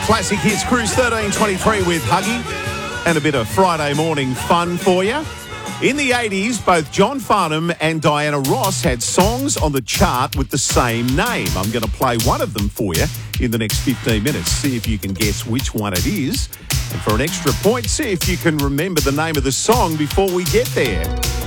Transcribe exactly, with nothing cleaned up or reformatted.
Classic Hits Cruise thirteen twenty-three with Huggy and a bit of Friday morning fun for you. In the eighties, both John Farnham and Diana Ross had songs on the chart with the same name. I'm going to play one of them for you in the next fifteen minutes. See if you can guess which one it is. And for an extra point, see if you can remember the name of the song before we get there.